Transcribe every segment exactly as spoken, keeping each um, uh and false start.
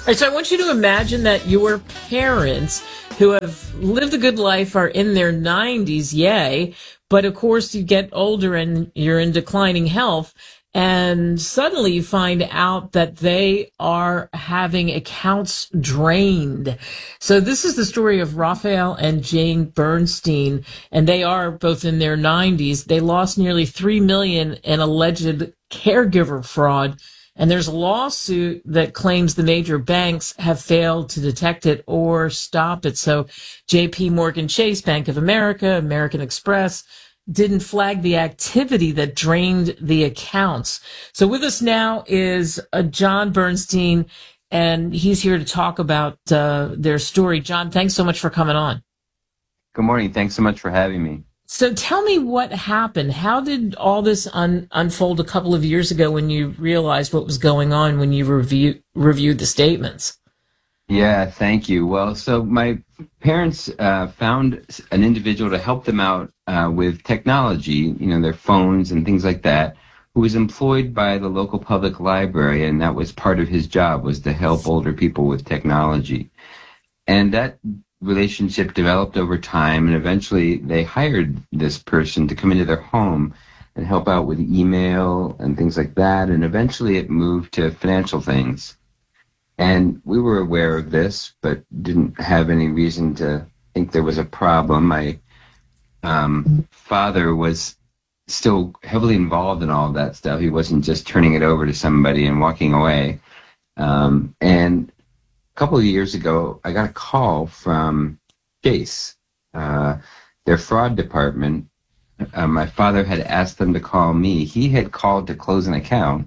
right, so I want you to imagine that your parents who have lived a good life are in their nineties, yay, but of course you get older and you're in declining health, and suddenly you find out that they are having accounts drained. So this is the story of Raphael and Jane Bernstein, and they are both in their nineties. They lost nearly three million dollars in alleged caregiver fraud. And there's a lawsuit that claims the major banks have failed to detect it or stop it. So J P Morgan Chase, Bank of America, American Express didn't flag the activity that drained the accounts. So with us now is uh, John Bernstein, and he's here to talk about uh, their story. John, thanks so much for coming on. Good morning. Thanks so much for having me. So tell me what happened. How did all this un- unfold a couple of years ago when you realized what was going on when you review- reviewed the statements? Yeah, thank you. Well, so my parents uh, found an individual to help them out uh, with technology, you know, their phones and things like that, who was employed by the local public library, and that was part of his job, was to help older people with technology. And that relationship developed over time, and eventually they hired this person to come into their home and help out with email and things like that, and eventually it moved to financial things. And we were aware of this, but didn't have any reason to think there was a problem. My um, father was still heavily involved in all of that stuff. He wasn't just turning it over to somebody and walking away. Um, and a couple of years ago, I got a call from Chase, uh, their fraud department. Uh, my father had asked them to call me. He had called to close an account,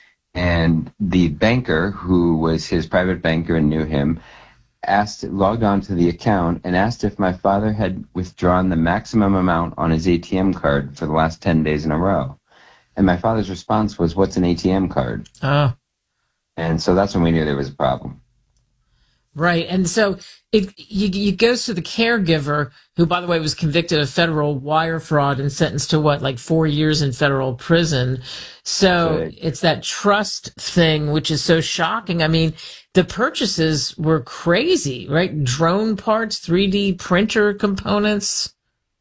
and the banker, who was his private banker and knew him, asked, logged on to the account and asked if my father had withdrawn the maximum amount on his A T M card for the last ten days in a row. And my father's response was, "What's an A T M card?" Oh. And so that's when we knew there was a problem. Right. And so it, it, it goes to the caregiver, who, by the way, was convicted of federal wire fraud and sentenced to what, like four years in federal prison. So Right. It's that trust thing, which is so shocking. I mean, the purchases were crazy, right? Drone parts, three D printer components.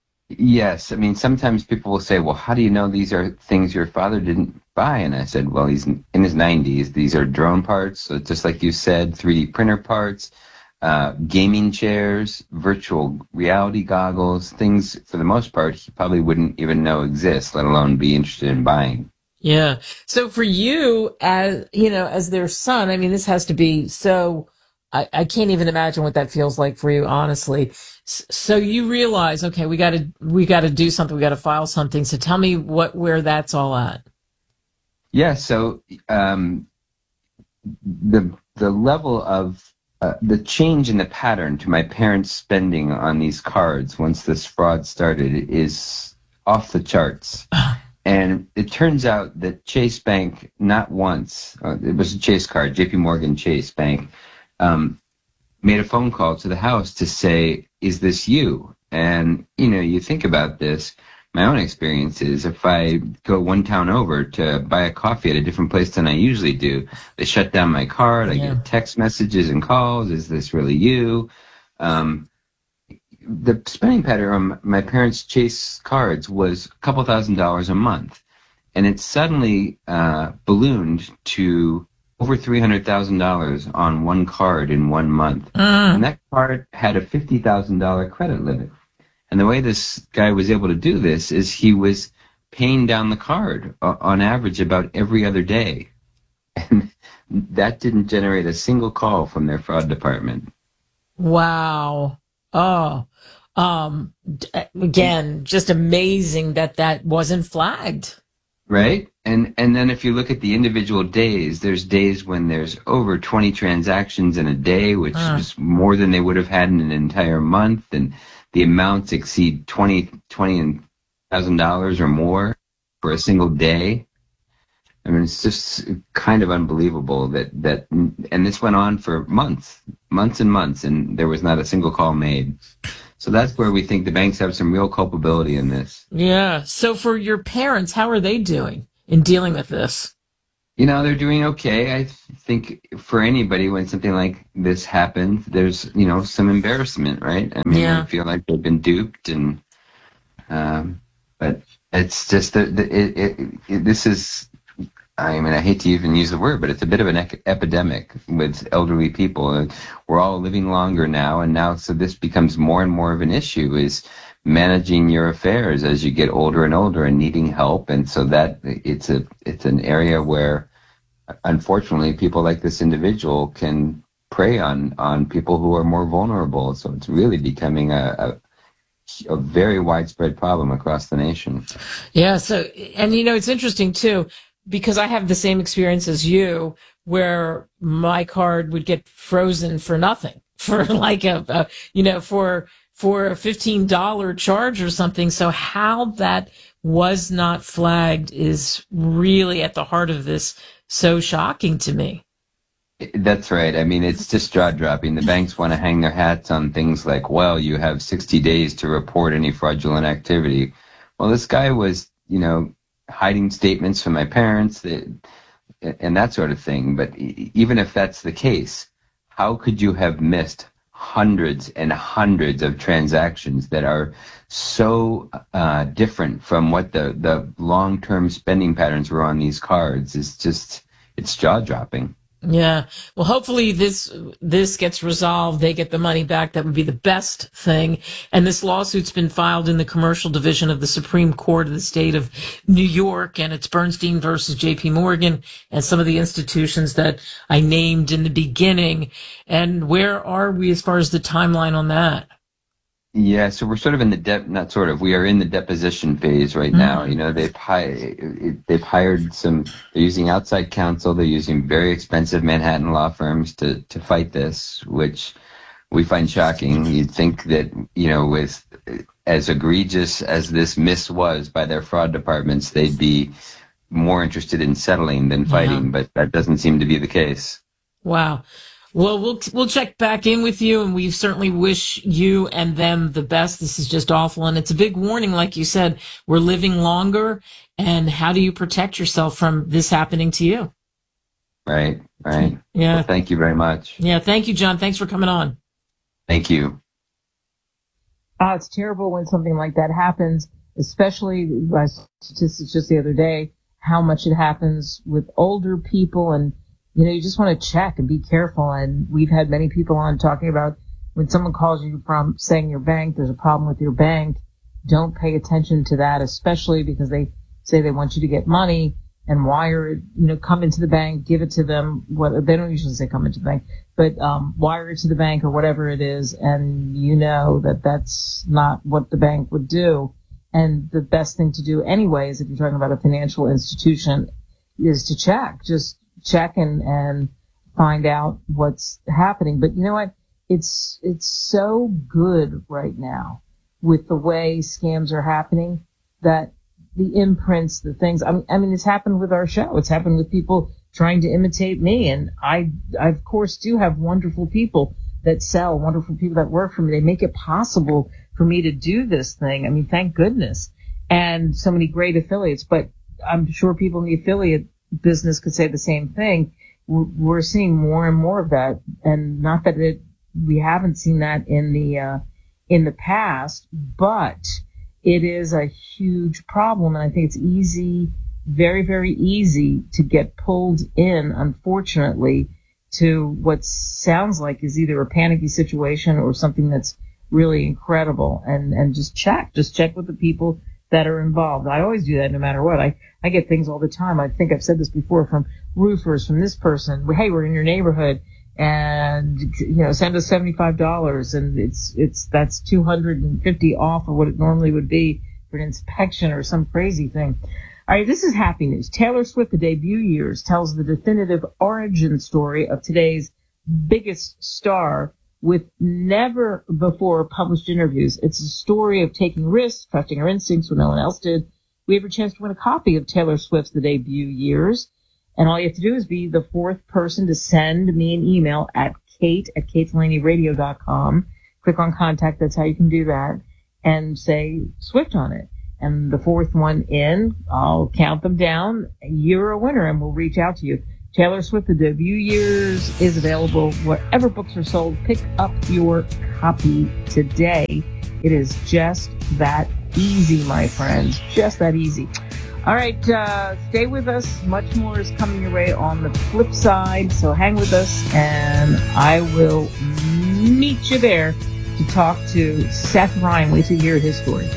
Yes. I mean, sometimes people will say, well, how do you know these are things your father didn't buy? And I said, well, he's in his nineties. These are drone parts. So just like you said, three D printer parts, uh, gaming chairs, virtual reality goggles, things for the most part he probably wouldn't even know exist, let alone be interested in buying. Yeah. So for you, as you know, as their son, I mean, this has to be so. I, I can't even imagine what that feels like for you, honestly. S- So you realize, okay, we got to we got to do something. We got to file something. So tell me what where that's all at. Yeah. So um, the the level of uh, the change in the pattern to my parents' spending on these cards once this fraud started is off the charts. And it turns out that Chase Bank, not once, uh, it was a Chase card, J P Morgan Chase Bank, um, made a phone call to the house to say, "Is this you?" And, you know, you think about this, my own experience is if I go one town over to buy a coffee at a different place than I usually do, they shut down my card, I Yeah. get text messages and calls, "Is this really you?" Um, the spending pattern on my parents' Chase cards was a couple thousand dollars a month. And it suddenly uh, ballooned to over three hundred thousand dollars on one card in one month. Mm. And that card had a fifty thousand dollars credit limit. And the way this guy was able to do this is he was paying down the card uh, on average about every other day. And that didn't generate a single call from their fraud department. Wow. Oh. Um. d- Again, just amazing that that wasn't flagged. Right? And and then if you look at the individual days, there's days when there's over twenty transactions in a day, which Uh. is more than they would have had in an entire month, and the amounts exceed twenty twenty thousand dollars or more for a single day. I mean, it's just kind of unbelievable that that, and this went on for months, months and months, and there was not a single call made. So that's where we think the banks have some real culpability in this. Yeah. So for your parents, how are they doing in dealing with this? You know, they're doing okay. I think for anybody, when something like this happens, there's, you know, some embarrassment, right? I mean, Yeah. they feel like they've been duped, and um, but it's just that the, it, it, it, this is, I mean, I hate to even use the word, but it's a bit of an ec- epidemic with elderly people. We're all living longer now, and now so this becomes more and more of an issue, is managing your affairs as you get older and older and needing help. And so that it's a it's an area where, unfortunately, people like this individual can prey on on people who are more vulnerable. So it's really becoming a, a, a very widespread problem across the nation. Yeah. So, and you know, it's interesting too, because I have the same experience as you, where my card would get frozen for nothing, for like a, a you know, for for a fifteen dollars charge or something. So how that was not flagged is really at the heart of this. So shocking to me. That's right. I mean, it's just jaw dropping. The banks want to hang their hats on things like, well, you have sixty days to report any fraudulent activity. Well, this guy was, you know, hiding statements from my parents that, and that sort of thing. But even if that's the case, how could you have missed hundreds and hundreds of transactions that are so uh, different from what the, the long-term spending patterns were on these cards? It's just, it's jaw-dropping. Yeah. Well, hopefully this this gets resolved. They get the money back. That would be the best thing. And this lawsuit's been filed in the commercial division of the Supreme Court of the state of New York, and it's Bernstein versus J P Morgan and some of the institutions that I named in the beginning. And where are we as far as the timeline on that? Yeah, so we're sort of in the dep not sort of, we are in the deposition phase right now. Mm-hmm. You know, they've hired, they've hired some, they're using outside counsel, they're using very expensive Manhattan law firms to, to fight this, which we find shocking. You'd think that, you know, with as egregious as this miss was by their fraud departments, they'd be more interested in settling than fighting, yeah. But that doesn't seem to be the case. Wow. Well, we'll we'll check back in with you, and we certainly wish you and them the best. This is just awful, and it's a big warning, like you said. We're living longer, and how do you protect yourself from this happening to you? Right, right. Yeah. Well, thank you very much. Yeah, thank you, John. Thanks for coming on. Thank you. Uh, it's terrible when something like that happens, especially by statistics just the other day, how much it happens with older people, and you know, you just want to check and be careful. And we've had many people on talking about when someone calls you from saying your bank, there's a problem with your bank, don't pay attention to that, especially because they say they want you to get money and wire it, you know, come into the bank, give it to them. What they don't usually say come into the bank, but um, wire it to the bank or whatever it is. And you know that that's not what the bank would do. And the best thing to do anyway is if you're talking about a financial institution is to check, just check and, and find out what's happening. But you know what? It's, it's so good right now with the way scams are happening that the imprints, the things, I mean, I mean, it's happened with our show. It's happened with people trying to imitate me. And I, I of course do have wonderful people that sell, wonderful people that work for me. They make it possible for me to do this thing. I mean, thank goodness. And so many great affiliates, but I'm sure people in the affiliate business could say the same thing. We're seeing more and more of that, and not that it, we haven't seen that in the uh, in the past, but it is a huge problem, and I think it's easy, very, very easy to get pulled in, unfortunately, to what sounds like is either a panicky situation or something that's really incredible. And and just check, just check with the people that are involved. I always do that no matter what. I, I get things all the time. I think I've said this before from roofers, from this person. Hey, we're in your neighborhood and, you know, send us seventy-five dollars, and it's, it's, that's two hundred fifty off of what it normally would be for an inspection or some crazy thing. All right. This is happy news. Taylor Swift, the debut years, tells the definitive origin story of today's biggest star with never before published interviews. It's a story of taking risks, trusting her instincts when no one else did. We have a chance to win a copy of Taylor Swift's The Debut Years. And all you have to do is be the fourth person to send me an email at kate at kate delaney radio dot com. Click on contact. That's how you can do that. And say Swift on it. and the fourth one in, I'll count them down. You're a winner, and we'll reach out to you. Taylor Swift, The Debut Years, is available wherever books are sold. Pick up your copy today. It is just that easy, my friends. Just that easy. All right, uh, stay with us. Much more is coming your way on the flip side, so hang with us, and I will meet you there to talk to Seth Ryan. Wait till you hear his story.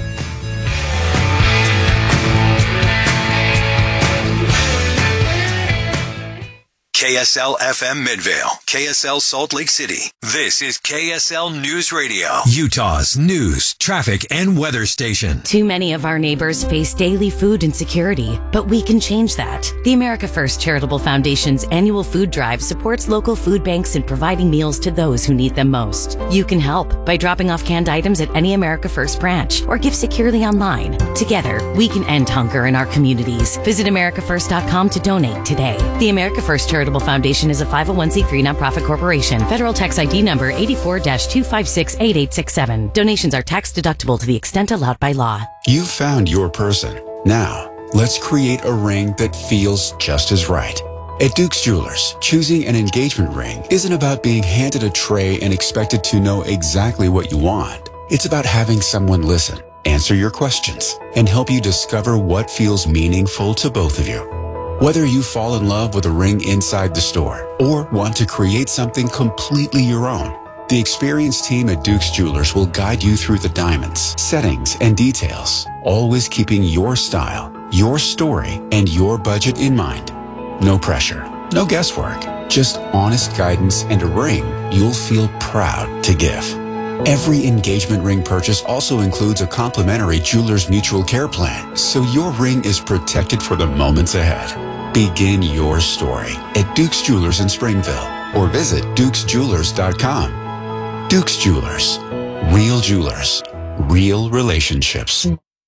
K S L F M Midvale, K S L Salt Lake City. This is K S L News Radio, Utah's news, traffic, and weather station. Too many of our neighbors face daily food insecurity, but we can change that. The America First Charitable Foundation's annual food drive supports local food banks in providing meals to those who need them most. You can help by dropping off canned items at any America First branch or give securely online. Together, we can end hunger in our communities. Visit america first dot com to donate today. The America First Charitable Foundation is a five oh one c three nonprofit corporation. Federal tax I D number eight four two five six eight eight six seven. Donations are tax deductible to the extent allowed by law. You've found your person. Now, let's create a ring that feels just as right. At Duke's Jewelers, choosing an engagement ring isn't about being handed a tray and expected to know exactly what you want. It's about having someone listen, answer your questions, and help you discover what feels meaningful to both of you. Whether you fall in love with a ring inside the store or want to create something completely your own, the experienced team at Duke's Jewelers will guide you through the diamonds, settings, and details, always keeping your style, your story, and your budget in mind. No pressure, no guesswork, just honest guidance and a ring you'll feel proud to give. Every engagement ring purchase also includes a complimentary Jewelers Mutual Care Plan, so your ring is protected for the moments ahead. Begin your story at Duke's Jewelers in Springville or visit dukes jewelers dot com. Duke's Jewelers. Real jewelers. Real relationships.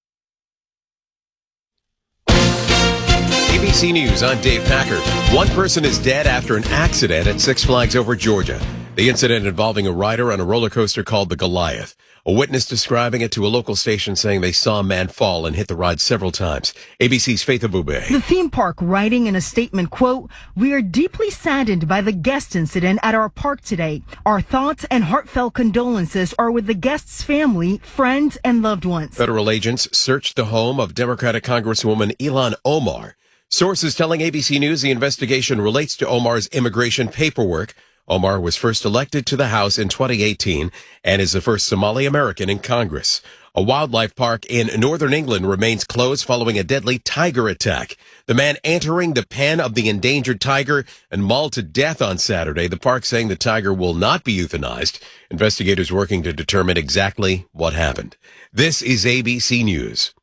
A B C News, I'm Dave Packard. One person is dead after an accident at Six Flags Over Georgia. The incident involving a rider on a roller coaster called the Goliath. A witness describing it to a local station saying they saw a man fall and hit the ride several times. A B C's Faith Abube. The theme park writing in a statement, quote, "We are deeply saddened by the guest incident at our park today. Our thoughts and heartfelt condolences are with the guest's family, friends, and loved ones." Federal agents searched the home of Democratic Congresswoman Ilhan Omar. Sources telling A B C News the investigation relates to Omar's immigration paperwork. Omar was first elected to the House in twenty eighteen and is the first Somali American in Congress. A wildlife park in northern England remains closed following a deadly tiger attack. The man entering the pen of the endangered tiger and mauled to death on Saturday. The park saying the tiger will not be euthanized. Investigators working to determine exactly what happened. This is A B C News.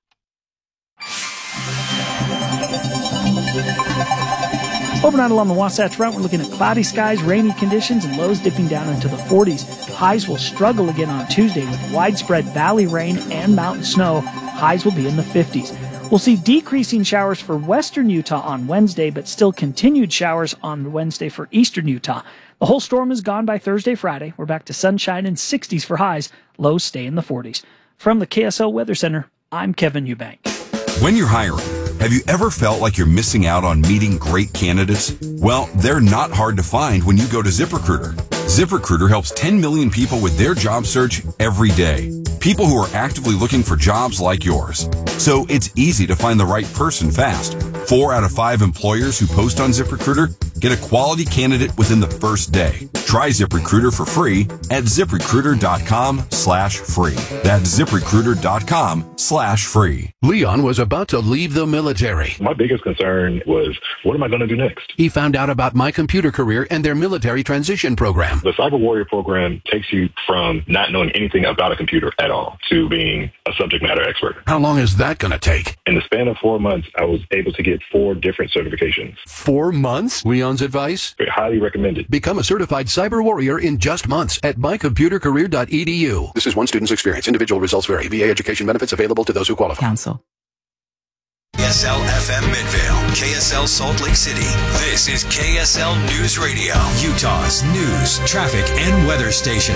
Overnight along the Wasatch Front, we're looking at cloudy skies, rainy conditions, and lows dipping down into the forties. Highs will struggle again on Tuesday with widespread valley rain and mountain snow. Highs will be in the fifties. We'll see decreasing showers for western Utah on Wednesday, but still continued showers on Wednesday for eastern Utah. The whole storm is gone by Thursday, Friday. We're back to sunshine and sixties for highs. Lows stay in the forties. From the K S L Weather Center, I'm Kevin Eubank. When you're hiring, have you ever felt like you're missing out on meeting great candidates? Well, they're not hard to find when you go to ZipRecruiter. ZipRecruiter helps ten million people with their job search every day. People who are actively looking for jobs like yours. So it's easy to find the right person fast. Four out of five employers who post on ZipRecruiter get a quality candidate within the first day. Try ZipRecruiter for free at ZipRecruiter.com slash free. That's ZipRecruiter.com slash free. Leon was about to leave the military. My biggest concern was, what am I going to do next? He found out about My Computer Career and their military transition program. The Cyber Warrior program takes you from not knowing anything about a computer at all to being a subject matter expert. How long is that going to take? In the span of four months, I was able to get four different certifications. Four months? Leon's advice? Highly recommended. Become a certified cyber warrior in just months at my computer career dot e d u. This is one student's experience. Individual results vary. V A education benefits available to those who qualify. Council. K S L F M Midvale, K S L Salt Lake City. This is K S L News Radio, Utah's news, traffic, and weather station.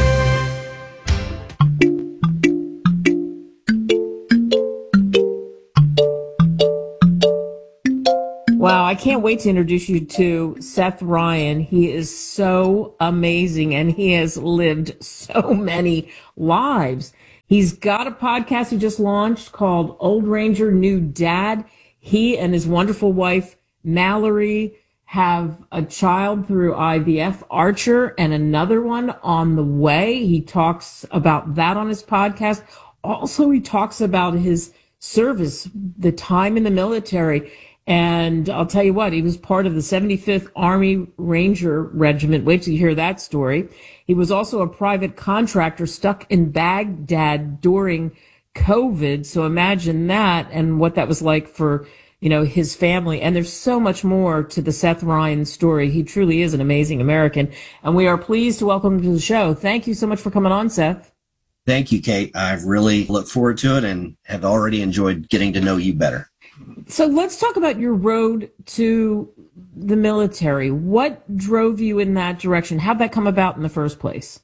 can't wait to introduce you to Seth Ryan. He is so amazing, and he has lived so many lives. He's got a podcast he just launched called Old Ranger, New Dad. He and his wonderful wife, Mallory, have a child through I V F, Archer, and another one on the way. He talks about that on his podcast. Also, he talks about his service, the time in the military. And I'll tell you what, he was part of the seventy-fifth Army Ranger Regiment. Wait till you hear that story. He was also a private contractor stuck in Baghdad during COVID. So imagine that and what that was like for, you know, his family. And there's so much more to the Seth Ryan story. He truly is an amazing American. And we are pleased to welcome him to the show. Thank you so much for coming on, Seth. Thank you, Kate. I really look forward to it and have already enjoyed getting to know you better. So let's talk about your road to the military. What drove you in that direction? How'd that come about in the first place?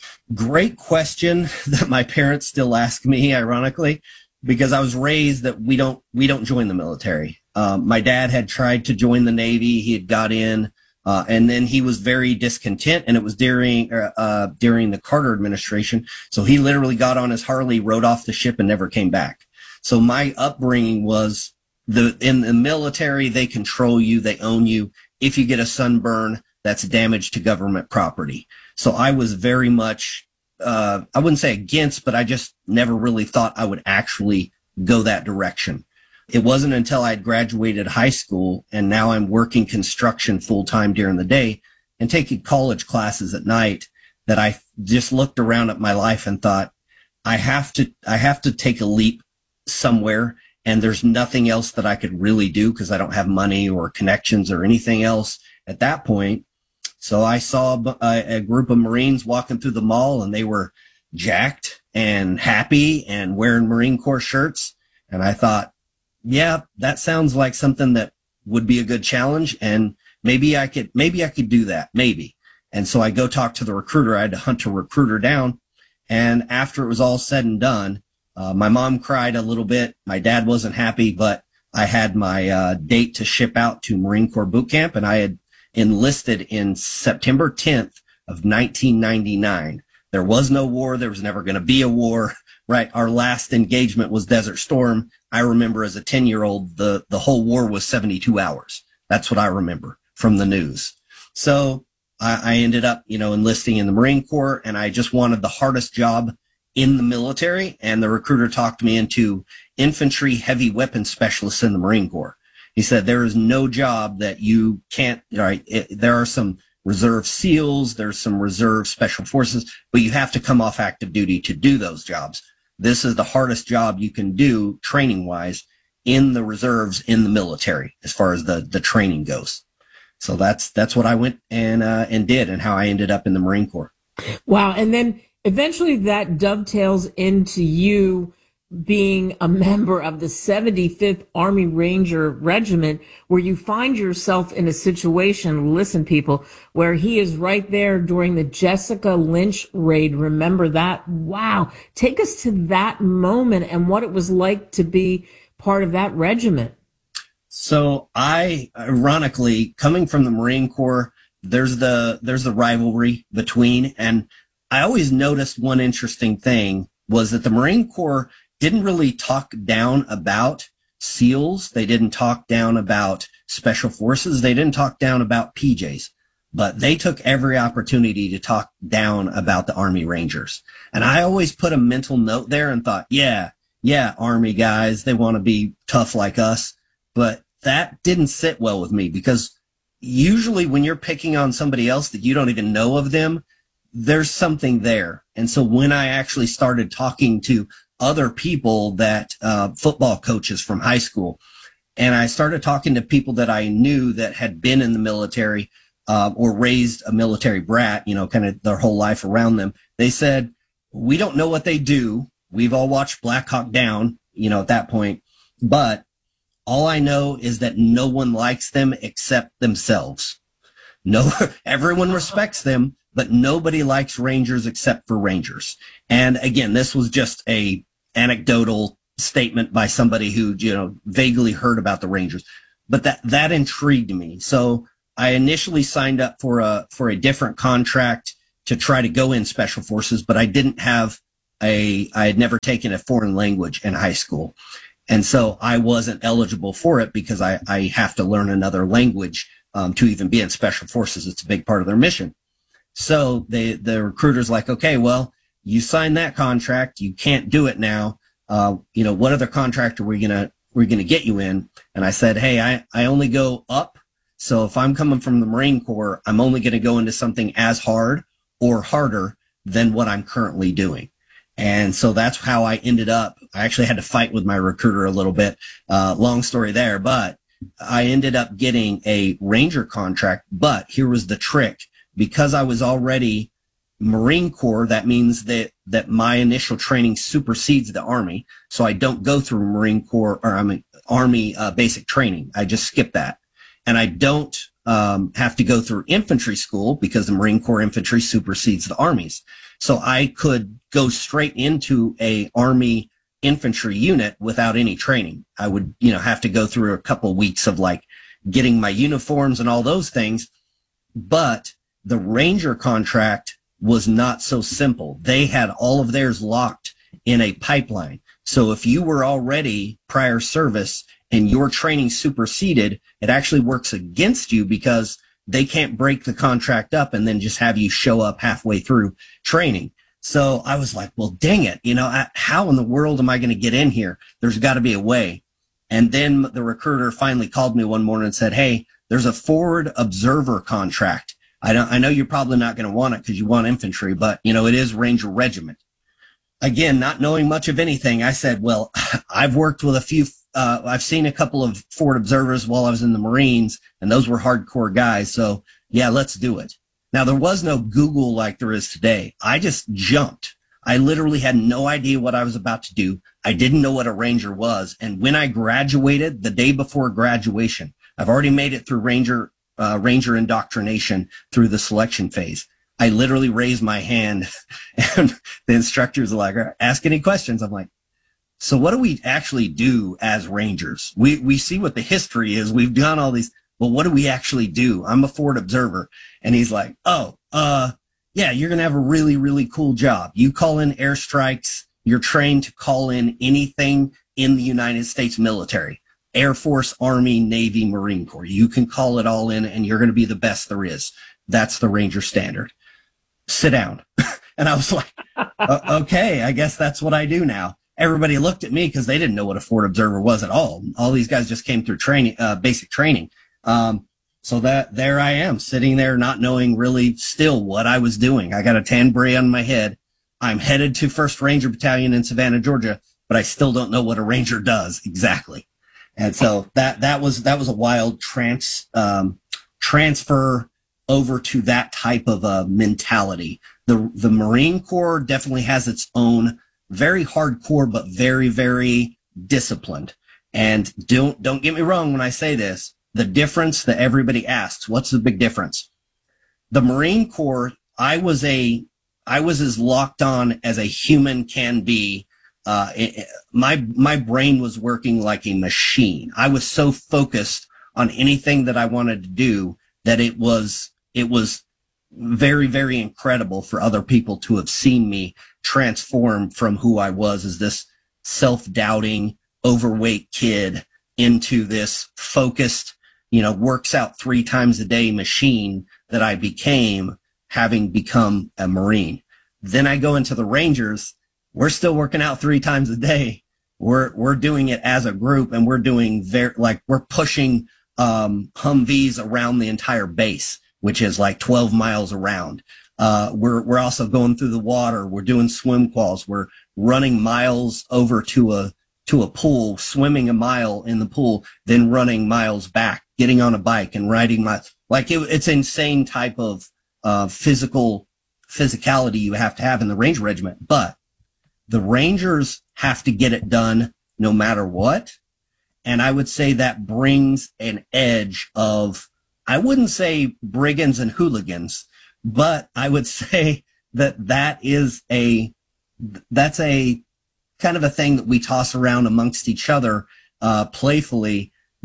Great question that my parents still ask me, ironically, because I was raised that we don't we don't join the military. Um, my dad had tried to join the Navy. He had got in, uh, and then he was very discontent. And it was during uh, uh, during the Carter administration. So he literally got on his Harley, rode off the ship, and never came back. So my upbringing was the in the military. They control you. They own you. If you get a sunburn, that's damage to government property. So I was very much. Uh, I wouldn't say against, but I just never really thought I would actually go that direction. It wasn't until I had graduated high school and now I'm working construction full time during the day and taking college classes at night that I just looked around at my life and thought, I have to, I have to take a leap somewhere, and there's nothing else that I could really do because I don't have money or connections or anything else at that point. So I saw a, a group of Marines walking through the mall, and they were jacked and happy and wearing Marine Corps shirts. And I thought, yeah, that sounds like something that would be a good challenge. And maybe I could, maybe I could do that. Maybe. And so I go talk to the recruiter. I had to hunt a recruiter down. And after it was all said and done, uh, my mom cried a little bit. My dad wasn't happy, but I had my uh, date to ship out to Marine Corps boot camp, and I had enlisted in September tenth of nineteen ninety-nine. There was no war. There was never going to be a war, right? Our last engagement was Desert Storm. I remember as a ten year old, the, the whole war was seventy-two hours. That's what I remember from the news. So I, I ended up, you know, enlisting in the Marine Corps, and I just wanted the hardest job in the military. And the recruiter talked me into infantry heavy weapons specialist in the Marine Corps. He said, there is no job that you can't, right? It, there are some reserve SEALs, there's some reserve special forces, but you have to come off active duty to do those jobs. This is the hardest job you can do training wise in the reserves in the military as far as the, the training goes. So that's, that's what I went and, uh, and did, and how I ended up in the Marine Corps. Wow. And then eventually that dovetails into you being a member of the seventy-fifth Army Ranger Regiment, where you find yourself in a situation, listen, people, where he is right there during the Jessica Lynch raid. Remember that? Wow. Take us to that moment and what it was like to be part of that regiment. So I, ironically, coming from the Marine Corps, there's the, there's the rivalry between, and I always noticed one interesting thing was that the Marine Corps didn't really talk down about SEALs. They didn't talk down about special forces. They didn't talk down about P Js, but they took every opportunity to talk down about the Army Rangers. And I always put a mental note there and thought, yeah, yeah, Army guys, they want to be tough like us. But that didn't sit well with me, because usually when you're picking on somebody else that you don't even know of them, there's something there. And so when I actually started talking to other people that, uh, football coaches from high school, and I started talking to people that I knew that had been in the military, uh, or raised a military brat, you know, kind of their whole life around them. They said, we don't know what they do. We've all watched Black Hawk Down, you know, at that point, but all I know is that no one likes them except themselves. No, everyone respects them, but nobody likes Rangers except for Rangers. And again, this was just a anecdotal statement by somebody who, you know, vaguely heard about the Rangers. but that, that intrigued me. So I initially signed up for a, for a different contract to try to go in special forces, but I didn't have a, I had never taken a foreign language in high school. And so I wasn't eligible for it because I, I have to learn another language, um, to even be in special forces. It's a big part of their mission. So they, the recruiter's like, okay, well, you signed that contract. You can't do it now. Uh, you know, what other contract are we going to, we're going to get you in? And I said, hey, I, I only go up. So if I'm coming from the Marine Corps, I'm only going to go into something as hard or harder than what I'm currently doing. And so that's how I ended up. I actually had to fight with my recruiter a little bit. Uh, long story there, but I ended up getting a Ranger contract. But here was the trick. Because I was already Marine Corps, that means that, that my initial training supersedes the Army. So I don't go through Marine Corps or I mean, Army uh, basic training. I just skip that. And I don't um, have to go through infantry school because the Marine Corps infantry supersedes the Army's. So I could go straight into a Army infantry unit without any training. I would, you know, have to go through a couple of weeks of like getting my uniforms and all those things. But the Ranger contract was not so simple. They had all of theirs locked in a pipeline. So if you were already prior service and your training superseded, it actually works against you because they can't break the contract up and then just have you show up halfway through training. So I was like, well, dang it. You know, I, how in the world am I going to get in here? There's got to be a way. And then the recruiter finally called me one morning and said, hey, there's a forward observer contract. I don't, I know you're probably not going to want it because you want infantry, but you know, it is Ranger Regiment. Again, not knowing much of anything, I said, well, I've worked with a few, uh, I've seen a couple of forward observers while I was in the Marines, and those were hardcore guys. So yeah, let's do it. Now there was no Google like there is today. I just jumped. I literally had no idea what I was about to do. I didn't know what a Ranger was. And when I graduated, the day before graduation, I've already made it through Ranger Uh, Ranger indoctrination through the selection phase. I literally raised my hand and the instructors are like, ask any questions. I'm like, so what do we actually do as Rangers? We, we see what the history is. We've done all these, but what do we actually do? I'm a forward observer. And he's like, oh, uh, yeah, you're going to have a really, really cool job. You call in airstrikes. You're trained to call in anything in the United States military. Air Force, Army, Navy, Marine Corps. You can call it all in and you're going to be the best there is. That's the Ranger standard. Sit down. And I was like, okay, I guess that's what I do now. Everybody looked at me because they didn't know what a forward observer was at all. All these guys just came through training, uh, basic training. Um, so that there I am sitting there not knowing really still what I was doing. I got a tan beret on my head. I'm headed to first Ranger Battalion in Savannah, Georgia, but I still don't know what a Ranger does exactly. And so that, that was, that was a wild trans, um, transfer over to that type of a mentality. The, the Marine Corps definitely has its own very hardcore, but very, very disciplined. And don't, don't get me wrong when I say this, the difference that everybody asks, what's the big difference? The Marine Corps, I was a, I was as locked on as a human can be. Uh, it, my, my brain was working like a machine. I was so focused on anything that I wanted to do that it was, it was very, very incredible for other people to have seen me transform from who I was as this self-doubting, overweight kid into this focused, you know, works out three times a day machine that I became having become a Marine. Then I go into the Rangers. We're still working out three times a day. We're, we're doing it as a group and we're doing very, like we're pushing, um, Humvees around the entire base, which is like twelve miles around. Uh, we're, we're also going through the water. We're doing swim quals. We're running miles over to a, to a pool, swimming a mile in the pool, then running miles back, getting on a bike and riding my, like it, it's insane type of, uh, physical physicality you have to have in the Ranger Regiment. But the Rangers have to get it done no matter what. And I would say that brings an edge of, I wouldn't say brigands and hooligans, but I would say that that is a, that's a kind of a thing that we toss around amongst each other, uh, playfully, that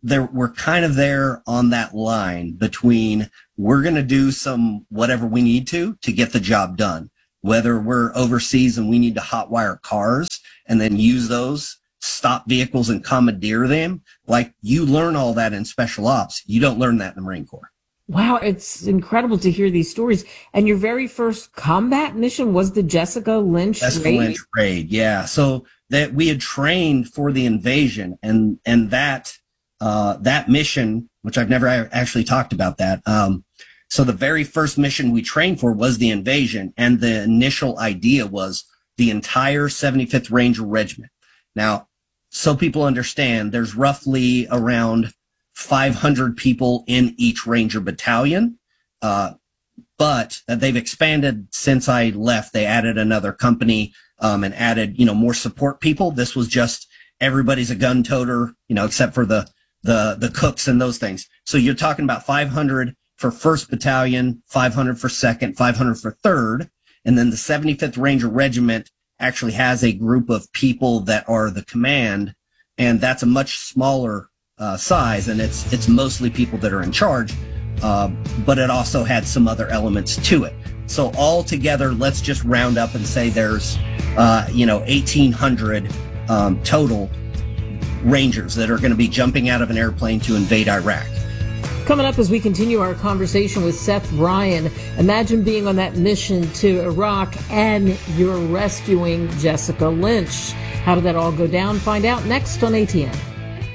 there, we're kind of there on that line between we're going to do some whatever we need to to get the job done, whether we're overseas and we need to hotwire cars and then use those, stop vehicles and commandeer them. Like, you learn all that in special ops. You don't learn that in the Marine Corps. Wow, it's incredible to hear these stories. And your very first combat mission was the Jessica Lynch Jessica raid? Lynch raid, yeah. So that we had trained for the invasion, and and that uh, that mission, which I've never actually talked about that. Um, so the very first mission we trained for was the invasion, and the initial idea was the entire seventy-fifth Ranger Regiment. Now, so people understand, there's roughly around five hundred people in each Ranger battalion, uh, but they've expanded since I left. They added another company um, and added, you know, more support people. This was just everybody's a gun toter, you know, except for the the the cooks and those things. So you're talking about five hundred for first battalion, five hundred for second, five hundred for third, and then the seventy-fifth Ranger Regiment actually has a group of people that are the command, and that's a much smaller uh, size, and it's it's mostly people that are in charge, uh, but it also had some other elements to it. So all together, let's just round up and say there's, uh, you know, eighteen hundred um, total Rangers that are going to be jumping out of an airplane to invade Iraq. Coming up as we continue our conversation with Seth Ryan, imagine being on that mission to Iraq and you're rescuing Jessica Lynch. How did that all go down? Find out next on A T N.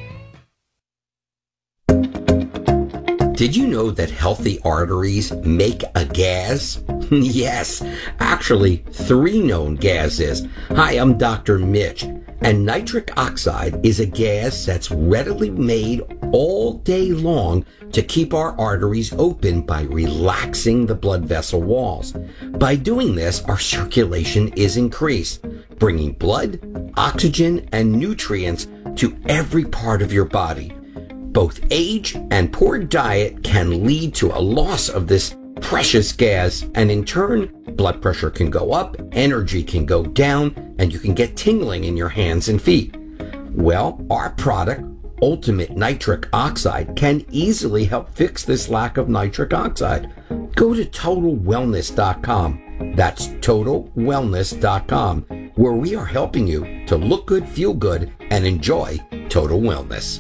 Did you know that healthy arteries make a gas? Yes, actually, three known gases. Hi, I'm Doctor Mitch, and nitric oxide is a gas that's readily made all day long to keep our arteries open by relaxing the blood vessel walls. By doing this, our circulation is increased, bringing blood, oxygen, and nutrients to every part of your body. Both age and poor diet can lead to a loss of this precious gas, and in turn, blood pressure can go up, energy can go down, and you can get tingling in your hands and feet. Well, our product, Ultimate Nitric Oxide, can easily help fix this lack of nitric oxide. Go to total wellness dot com. That's total wellness dot com, where we are helping you to look good, feel good, and enjoy total wellness.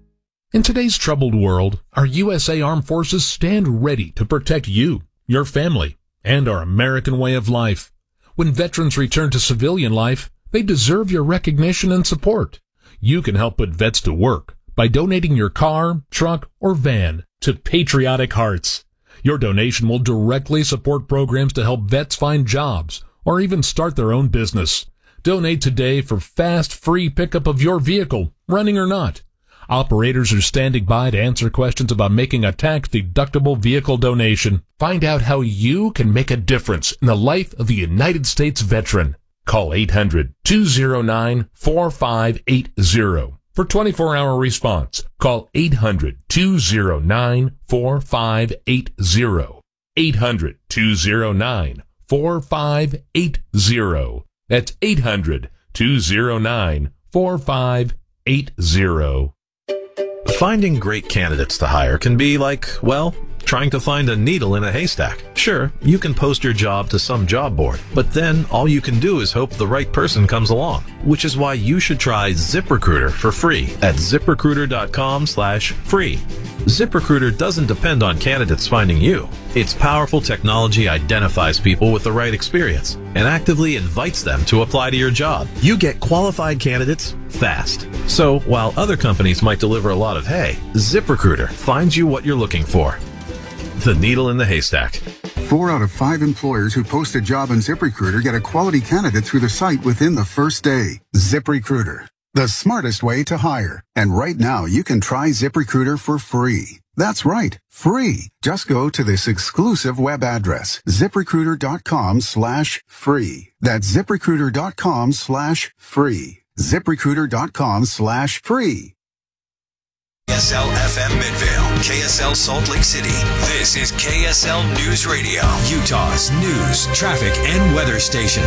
In today's troubled world, our U S A Armed Forces stand ready to protect you, your family, and our American way of life. When veterans return to civilian life, they deserve your recognition and support. You can help put vets to work by donating your car, truck, or van to Patriotic Hearts. Your donation will directly support programs to help vets find jobs or even start their own business. Donate today for fast, free pickup of your vehicle, running or not. Operators are standing by to answer questions about making a tax-deductible vehicle donation. Find out how you can make a difference in the life of a United States veteran. Call eight hundred, two oh nine, four five eight oh for twenty-four hour response. Call eight hundred, two oh nine, four five eight oh. eight hundred, two oh nine, four five eight oh. That's eight hundred, two oh nine, four five eight oh. Finding great candidates to hire can be like, well, trying to find a needle in a haystack. Sure, you can post your job to some job board, but then all you can do is hope the right person comes along, which is why you should try ZipRecruiter for free at ZipRecruiter.com slash free. ZipRecruiter doesn't depend on candidates finding you. Its powerful technology identifies people with the right experience and actively invites them to apply to your job. You get qualified candidates fast. So while other companies might deliver a lot of hay, ZipRecruiter finds you what you're looking for. The needle in the haystack. Four out of five employers who post a job on ZipRecruiter get a quality candidate through the site within the first day. ZipRecruiter, the smartest way to hire. And right now, you can try ZipRecruiter for free. That's right, free. Just go to this exclusive web address, ZipRecruiter.com slash free. That's ZipRecruiter.com slash free. ZipRecruiter.com slash free. K S L F M Midvale, K S L Salt Lake City. This is K S L News Radio, Utah's news, traffic, and weather station.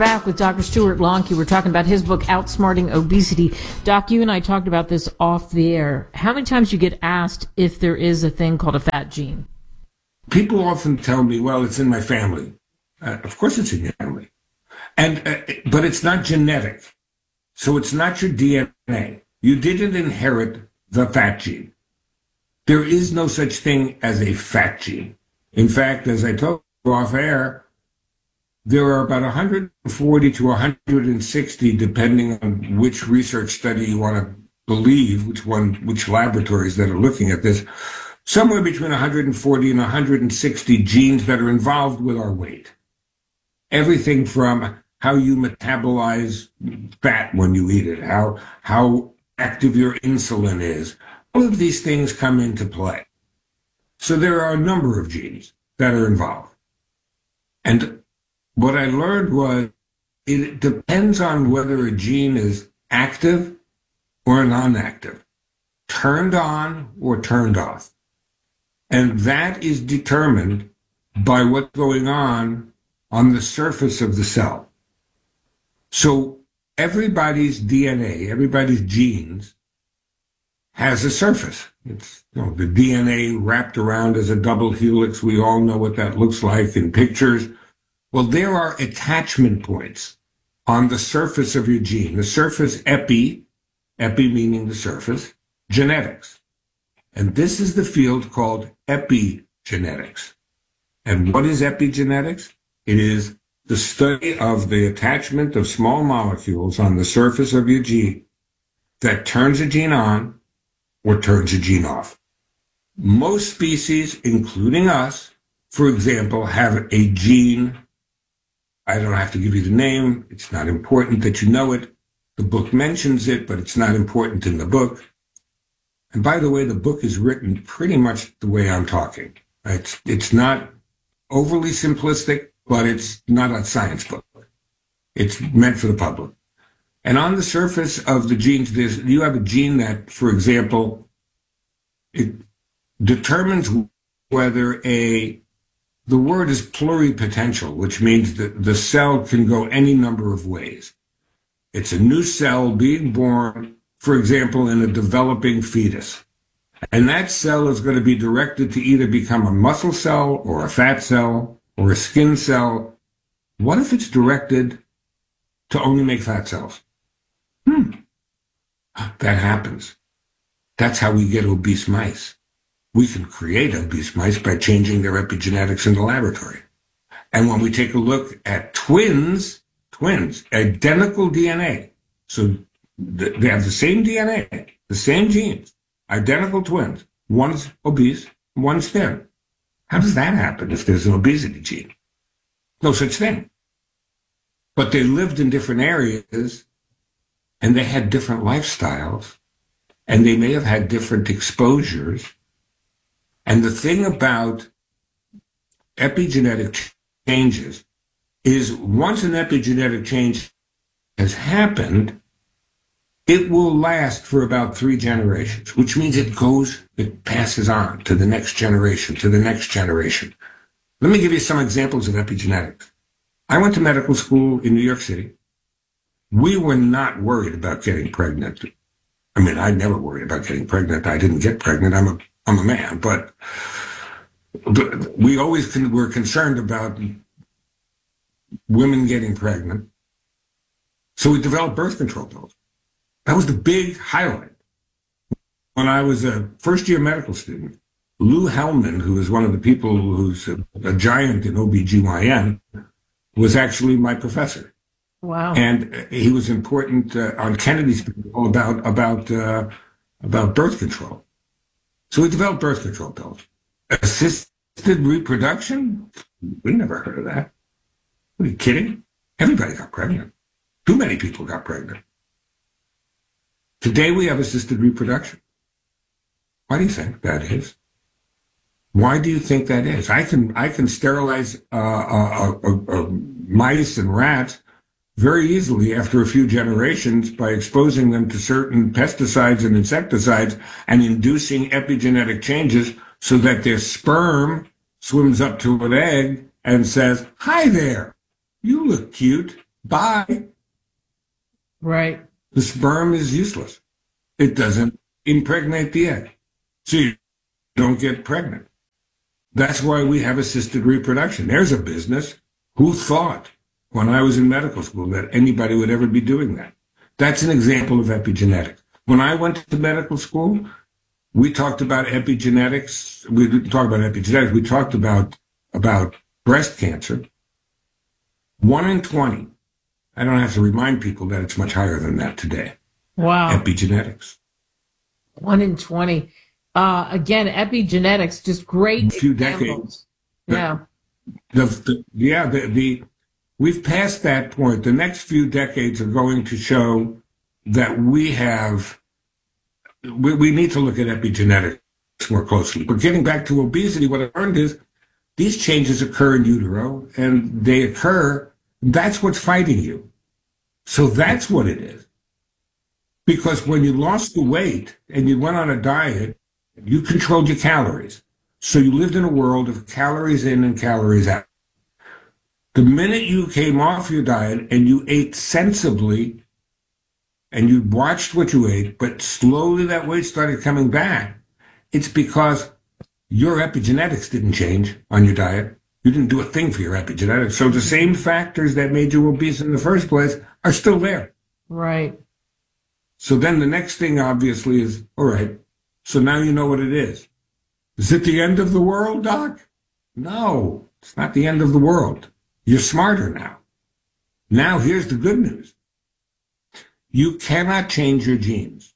back with Doctor Stuart Lonke. We're talking about his book, Outsmarting Obesity. Doc, you and I talked about this off the air. How many times you get asked if there is a thing called a fat gene? People often tell me, well, it's in my family. Uh, of course it's in your family. And, uh, but it's not genetic. So it's not your D N A. You didn't inherit the fat gene. There is no such thing as a fat gene. In fact, as I told you off air, there are about one hundred forty to one hundred sixty, depending on which research study you want to believe, which one, which laboratories that are looking at this, somewhere between one hundred forty and one hundred sixty genes that are involved with our weight. Everything from how you metabolize fat when you eat it, how, how active your insulin is. All of these things come into play. So there are a number of genes that are involved. And what I learned was it depends on whether a gene is active or non-active, turned on or turned off. And that is determined by what's going on on the surface of the cell. So everybody's D N A, everybody's genes has a surface. It's, you know, the D N A wrapped around as a double helix. We all know what that looks like in pictures. Well, there are attachment points on the surface of your gene. The surface epi, epi meaning the surface, genetics. And this is the field called epigenetics. And what is epigenetics? It is the study of the attachment of small molecules on the surface of your gene that turns a gene on or turns a gene off. Most species, including us, for example, have a gene. I don't have to give you the name. It's not important that you know it. The book mentions it, but it's not important in the book. And by the way, the book is written pretty much the way I'm talking. It's, it's not overly simplistic, but it's not a science book. It's meant for the public. And on the surface of the genes, there's, you have a gene that, for example, it determines whether a, the word is pluripotential, which means that the cell can go any number of ways. It's a new cell being born, for example, in a developing fetus. And that cell is going to be directed to either become a muscle cell or a fat cell or a skin cell. What if it's directed to only make fat cells? Hmm. That happens. That's how we get obese mice. We can create obese mice by changing their epigenetics in the laboratory. And when we take a look at twins, twins, identical D N A, so th- they have the same D N A, the same genes, identical twins. One's obese, one's thin. How does that happen if there's an obesity gene? No such thing. But they lived in different areas, and they had different lifestyles, and they may have had different exposures. And the thing about epigenetic changes is once an epigenetic change has happened, it will last for about three generations, which means it goes, it passes on to the next generation, to the next generation. Let me give you some examples of epigenetics. I went to medical school in New York City. We were not worried about getting pregnant. I mean, I never worried about getting pregnant. I didn't get pregnant. I'm a, I'm a man, but, but we always con- were concerned about women getting pregnant. So we developed birth control pills. That was the big highlight. When I was a first-year medical student, Lou Hellman, who is one of the people who's a, a giant in O B G Y N, was actually my professor. Wow. And he was important uh, on Kennedy's people about, about, uh, about birth control. So we developed birth control pills. Assisted reproduction? We never heard of that. Are you kidding? Everybody got pregnant. Too many people got pregnant. Today we have assisted reproduction. Why do you think that is? Why do you think that is? I can I can sterilize uh, uh, uh, uh, mice and rats very easily after a few generations by exposing them to certain pesticides and insecticides and inducing epigenetic changes so that their sperm swims up to an egg and says, "Hi there, you look cute. Bye. Right. The sperm is useless. It doesn't impregnate the egg. So you don't get pregnant. That's why we have assisted reproduction. There's a business. Who thought when I was in medical school that anybody would ever be doing that? That's an example of epigenetics. When I went to medical school, we talked about epigenetics. We didn't talk about epigenetics. We talked about, about breast cancer. One in twenty. I don't have to remind people that it's much higher than that today. Wow. Epigenetics. One in twenty. Uh, again, epigenetics, just great. A few examples. decades. Yeah. The, the, yeah, the, the, we've passed that point. The next few decades are going to show that we have, we, we need to look at epigenetics more closely. But getting back to obesity, what I learned is these changes occur in utero, and they occur, that's what's fighting you. So that's what it is. Because when you lost the weight and you went on a diet, you controlled your calories. So you lived in a world of calories in and calories out. The minute you came off your diet and you ate sensibly and you watched what you ate, but slowly that weight started coming back, it's because your epigenetics didn't change on your diet. You didn't do a thing for your epigenetics. So the same factors that made you obese in the first place are still there. Right. So then the next thing, obviously, is, all right, so now you know what it is. Is it the end of the world, Doc? No, it's not the end of the world. You're smarter now. Now here's the good news. You cannot change your genes.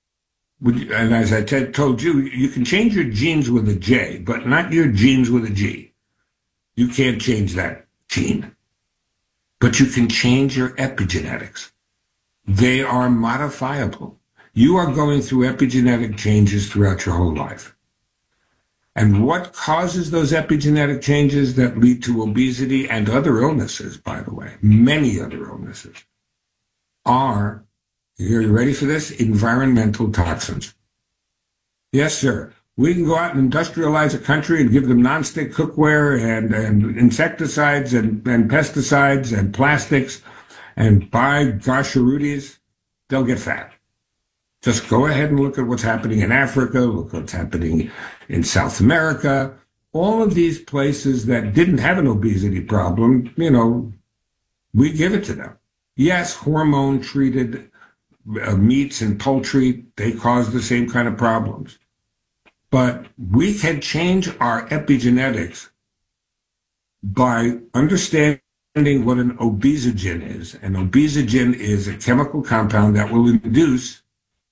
And as I t- told you, you can change your genes with a J, but not your genes with a G. You can't change that gene. But you can change your epigenetics. They are modifiable. You are going through epigenetic changes throughout your whole life. And what causes those epigenetic changes that lead to obesity and other illnesses, by the way, many other illnesses, are, are you ready for this? Environmental toxins. Yes, sir. We can go out and industrialize a country and give them nonstick cookware and, and insecticides and, and pesticides and plastics and buy gosharooties. They'll get fat. Just go ahead and look at what's happening in Africa, look what's happening in South America. All of these places that didn't have an obesity problem, you know, we give it to them. Yes, hormone-treated uh, meats and poultry, they cause the same kind of problems. But we can change our epigenetics by understanding what an obesogen is. An obesogen is a chemical compound that will induce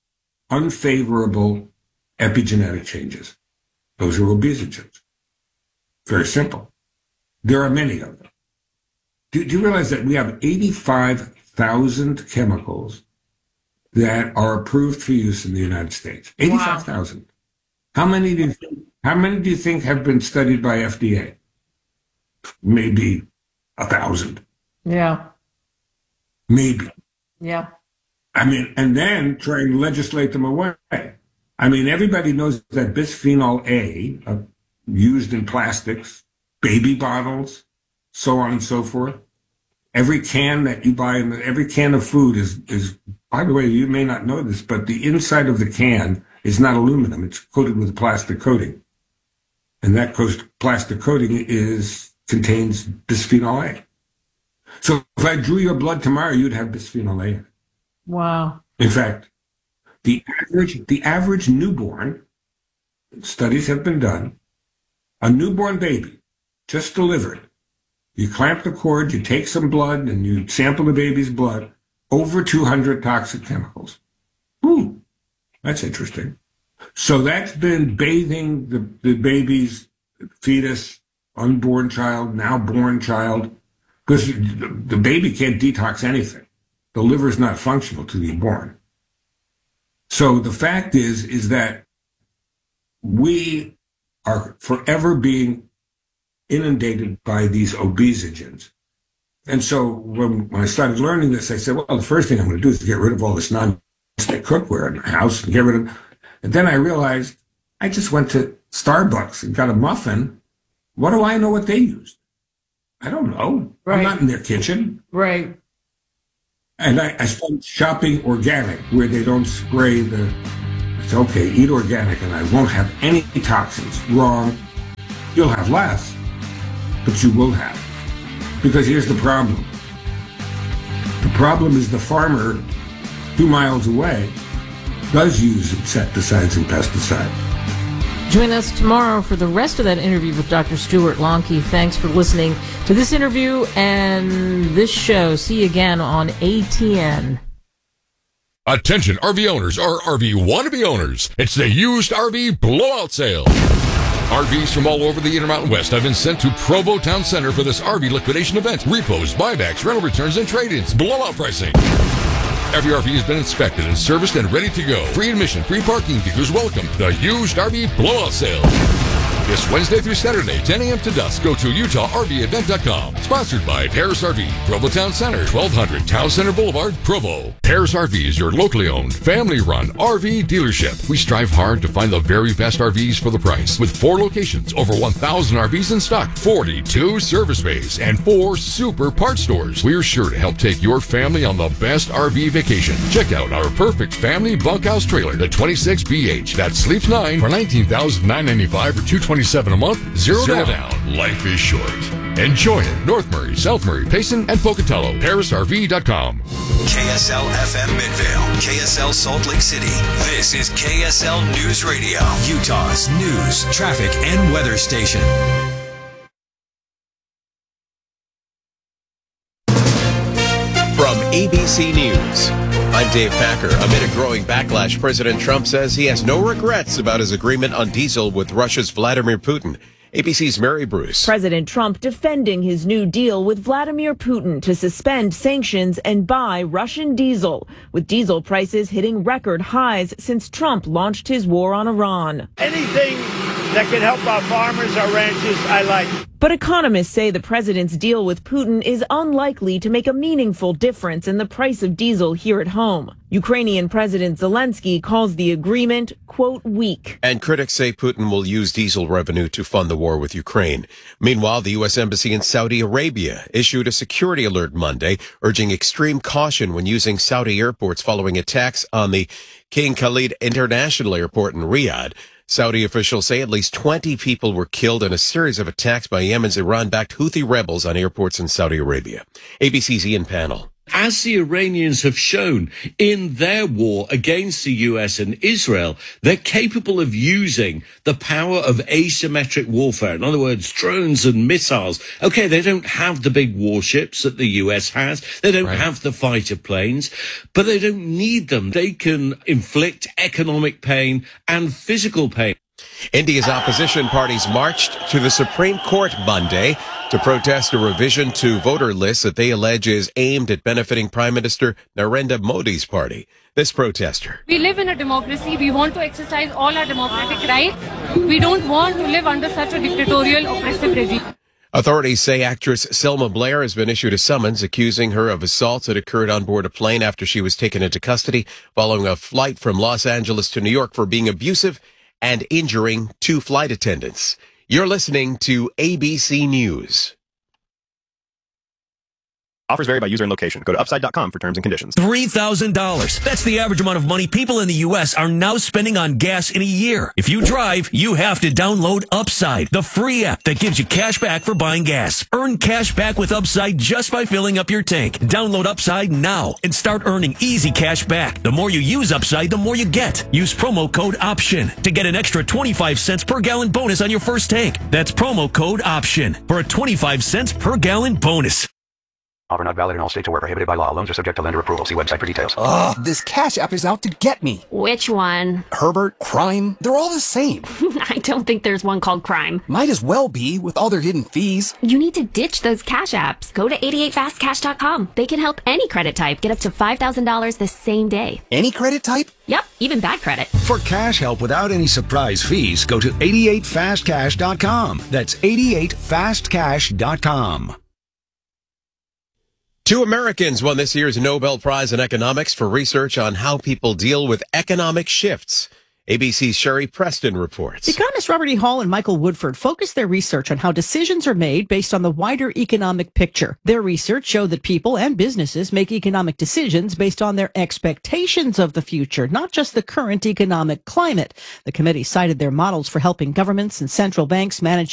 unfavorable epigenetic changes. Those are obesogens. Very simple. There are many of them. Do, do you realize that we have eighty-five thousand chemicals that are approved for use in the United States? eighty-five thousand. Wow. How many do you think, how many do you think have been studied by F D A? Maybe a thousand. Yeah. Maybe. Yeah. I mean, and then try and legislate them away. I mean, everybody knows that bisphenol A, uh, used in plastics, baby bottles, so on and so forth. Every can that you buy, in the, every can of food is, is, by the way, you may not know this, but the inside of the can is not aluminum. It's coated with a plastic coating. And that plastic coating is, contains bisphenol A. So if I drew your blood tomorrow, you'd have bisphenol A. Wow. In fact, the average, the average newborn, studies have been done, a newborn baby, just delivered, you clamp the cord, you take some blood, and you sample the baby's blood, over two hundred toxic chemicals. Ooh, that's interesting. So that's been bathing the, the baby's fetus, unborn child, now born child, because the, the baby can't detox anything. The liver is not functional to be born. So the fact is, is that we are forever being inundated by these obesogens. And so when, when I started learning this, I said, well, the first thing I'm going to do is get rid of all this non-stick cookware in the house and get rid of. And then I realized I just went to Starbucks and got a muffin. What do I know what they used? I don't know. Right. I'm not in their kitchen. Right. And I, I started shopping organic, where they don't spray the, it's okay, eat organic and I won't have any toxins. Wrong. You'll have less, but you will have. Because here's the problem. The problem is the farmer two miles away does use insecticides and pesticides. Join us tomorrow for the rest of that interview with Doctor Stuart Lonke. Thanks for listening to this interview and this show. See you again on A T N. Attention R V owners or R V wannabe owners. It's the used R V blowout sale. R Vs from all over the Intermountain West have been sent to Provo Town Center for this R V liquidation event. Repos, buybacks, rental returns, and trade-ins. Blowout pricing. Every R V has been inspected and serviced and ready to go. Free admission, free parking, dealers welcome. The used R V blowout sale. This Wednesday through Saturday, ten a.m. to dusk. Go to Utah R V event dot com. Sponsored by Paris R V, Provo Town Center, twelve hundred Town Center Boulevard, Provo. Paris R V is your locally owned, family-run R V dealership. We strive hard to find the very best R Vs for the price. With four locations, over one thousand R Vs in stock, forty-two service bays, and four super parts stores. We're sure to help take your family on the best R V vacation. Check out our perfect family bunkhouse trailer, the twenty-six B H. That sleeps nine for nineteen thousand nine hundred ninety-five dollars or two hundred twenty-seven dollars a month. Zero, Zero down. down. Life is short. Enjoy it. North Murray, South Murray, Payson, and Pocatello. Paris R V dot com. K S L F M Midvale, K S L Salt Lake City. This is K S L News Radio, Utah's news, traffic, and weather station. From A B C News, I'm Dave Packer. Amid a growing backlash, President Trump says he has no regrets about his agreement on diesel with Russia's Vladimir Putin. A B C's Mary Bruce. President Trump defending his new deal with Vladimir Putin to suspend sanctions and buy Russian diesel, with diesel prices hitting record highs since Trump launched his war on Iran. Anything that can help our farmers, our ranchers, I like. But economists say the president's deal with Putin is unlikely to make a meaningful difference in the price of diesel here at home. Ukrainian President Zelensky calls the agreement, quote, weak. And critics say Putin will use diesel revenue to fund the war with Ukraine. Meanwhile, the U S Embassy in Saudi Arabia issued a security alert Monday, urging extreme caution when using Saudi airports following attacks on the King Khalid International Airport in Riyadh. Saudi officials say at least twenty people were killed in a series of attacks by Yemen's Iran-backed Houthi rebels on airports in Saudi Arabia. A B C's Ian Pannell. As the Iranians have shown in their war against the U S and Israel, they're capable of using the power of asymmetric warfare. In other words, drones and missiles. Okay, they don't have the big warships that the U S has. They don't right. have the fighter planes, but they don't need them. They can inflict economic pain and physical pain. India's opposition parties marched to the Supreme Court Monday to protest a revision to voter lists that they allege is aimed at benefiting Prime Minister Narendra Modi's party. This protester. We live in a democracy. We want to exercise all our democratic rights. We don't want to live under such a dictatorial, oppressive regime. Authorities say actress Selma Blair has been issued a summons accusing her of assaults that occurred on board a plane after she was taken into custody following a flight from Los Angeles to New York for being abusive and injuring two flight attendants. You're listening to A B C News. Offers vary by user and location. Go to upside dot com for terms and conditions. three thousand dollars. That's the average amount of money people in the U S are now spending on gas in a year. If you drive, you have to download Upside, the free app that gives you cash back for buying gas. Earn cash back with Upside just by filling up your tank. Download Upside now and start earning easy cash back. The more you use Upside, the more you get. Use promo code OPTION to get an extra twenty-five cents per gallon bonus on your first tank. That's promo code OPTION for a twenty-five cents per gallon bonus. Offer not valid in all states or where prohibited by law. Loans are subject to lender approval. See website for details. Ugh, this Cash App is out to get me. Which one? Herbert, Crime, they're all the same. I don't think there's one called Crime. Might as well be, with all their hidden fees. You need to ditch those Cash Apps. Go to eighty-eight fast cash dot com. They can help any credit type get up to five thousand dollars the same day. Any credit type? Yep, even bad credit. For cash help without any surprise fees, go to eighty-eight fast cash dot com. That's eighty-eight fast cash dot com. Two Americans won this year's Nobel Prize in Economics for research on how people deal with economic shifts. A B C's Sherry Preston reports. Economists Robert E. Hall and Michael Woodford focused their research on how decisions are made based on the wider economic picture. Their research showed that people and businesses make economic decisions based on their expectations of the future, not just the current economic climate. The committee cited their models for helping governments and central banks manage